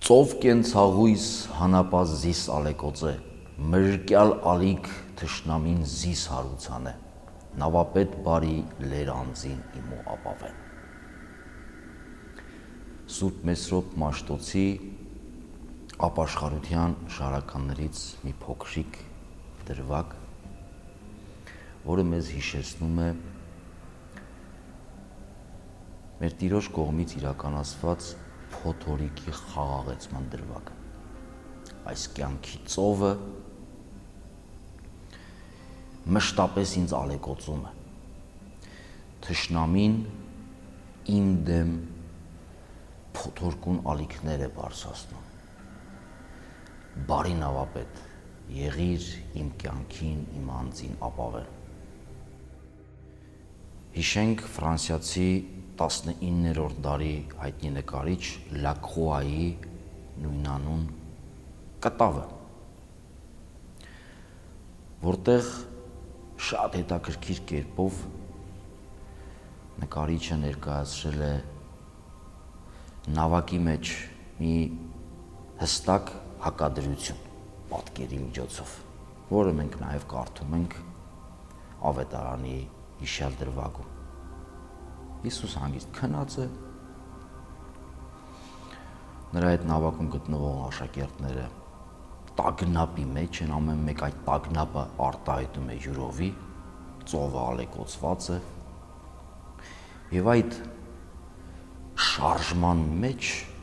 Ծով կենցաղույս հանապազ զիս ալեկոծե, մրկյալ ալիք թշնամին զիս հարուցանե, նավապետ բարի լեր անձին իմու ապավեն։ Սուրբ Մեսրոպ Մաշտոցի ապաշխարության շարականներից մի փոքրիկ դրվագ, որը մեզ հիշեցնում է մեր Տիրոջ կողմից իրականացված փոթորիկի խաղաղեցման դրվագ։ Այս կյանքի ծովը մշտապես ինձ ալեկոծում է, թշնամին իմ դեմ փոթորկուն ալիքներ է բարձրացնում։ Բարի նավապետ, եղիր իմ կյանքին, իմ անձին ապավեն։ Հիշենք ֆրանսիացի 19-րդ դարի հայտնի նկարիչ Լակրուայի նույնանուն կտավը, որտեղ շատ հետաքրքիր կերպով նկարիչը ներկայացրել է նավակի մեջ մի հստակ հակադրություն պատկերի միջոցով, որը մենք նաև կարդում ենք Ավետարանի հիշյալ դրվագում։ Հիսուս հանգիստ քնած է, նրա այդ նավակում գտնվող աշակերտները տագնապի մեջ են, ամեն մեկ այդ տագնապը արտահայտում է յուրովի, ծովը ալեկոծված է, եւ այդ շարժման մեջ